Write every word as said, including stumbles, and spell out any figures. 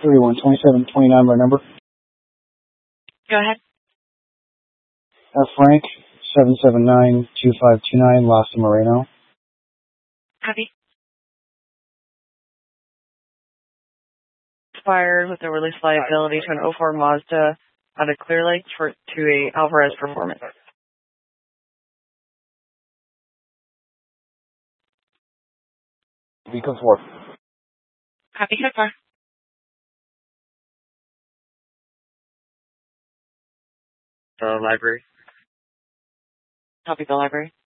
thirty-one twenty-seven twenty-nine by number. Go ahead. Uh, Frank, seven seven nine two five two nine, Lasta Moreno. Copy. Expired with a release liability to an oh four Mazda out of Clear Lake for, to a Alvarez Performance. Beacon four. Copy so far. The library. Copy the library.